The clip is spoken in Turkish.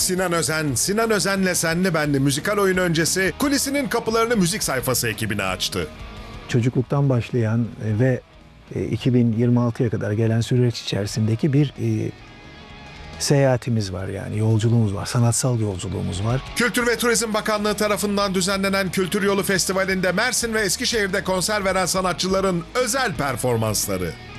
Sinan Özen, Sinan Özen'le Senli Benli müzikal oyun öncesi kulisinin kapılarını müzik sayfası ekibine açtı. Çocukluktan başlayan ve 2026'ya kadar gelen süreç içerisindeki bir seyahatimiz var, yani yolculuğumuz var, sanatsal yolculuğumuz var. Kültür ve Turizm Bakanlığı tarafından düzenlenen Kültür Yolu Festivali'nde Mersin ve Eskişehir'de konser veren sanatçıların özel performansları.